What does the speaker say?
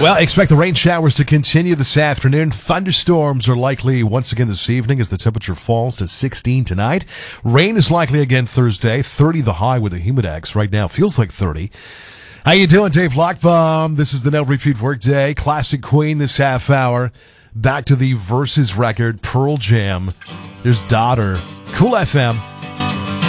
Well, expect the rain showers to continue this afternoon. Thunderstorms are likely once again this evening as the temperature falls to 16 tonight. Rain is likely again Thursday. 30 the high with the humidex. Right now feels like 30. How you doing, Dave Lockbaum? This is the No Repeat Workday. Classic Queen this half hour. Back to the Versus record, Pearl Jam. There's Daughter. Cool FM.